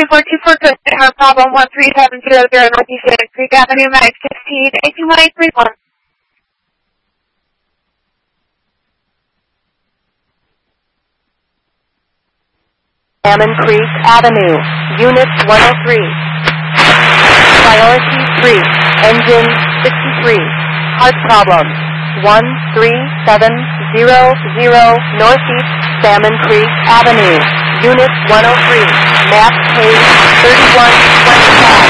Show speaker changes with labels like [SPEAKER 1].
[SPEAKER 1] 2424 Twisted Heart Problem 13700 Northeast Santa Creek Avenue, Mag 16, 181831.
[SPEAKER 2] Salmon Creek Avenue, Unit 103. Priority 3, Engine 63. Heart problem 13700 Northeast Salmon Creek Avenue, Unit 103. Map page 3125.